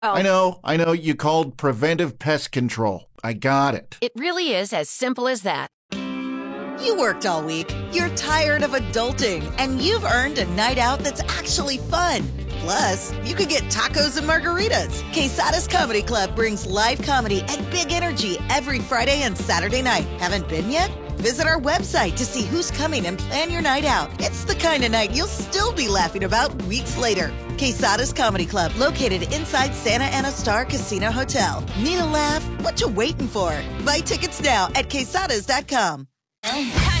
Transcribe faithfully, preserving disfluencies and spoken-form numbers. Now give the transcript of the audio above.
I Oh, know, I know you called preventive pest control. I got it. it really is as simple as that. You worked all week. You're tired of adulting, and you've earned a night out that's actually fun. Plus, you could get tacos and margaritas. Quesada's Comedy Club brings live comedy and big energy every Friday and Saturday night. Haven't been yet? Visit our website to see who's coming and plan your night out. It's the kind of night you'll still be laughing about weeks later. Quesada's Comedy Club, located inside Santa Ana Star Casino Hotel. Need a laugh? What you waiting for? Buy tickets now at quesadas dot com.